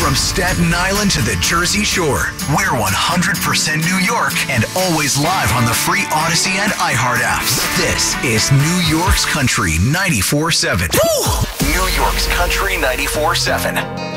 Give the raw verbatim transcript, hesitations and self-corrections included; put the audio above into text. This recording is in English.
From Staten Island to the Jersey Shore, we're one hundred percent New York and always live on the free Odyssey and iHeart apps. This is New York's Country ninety-four seven. New York's Country ninety-four seven.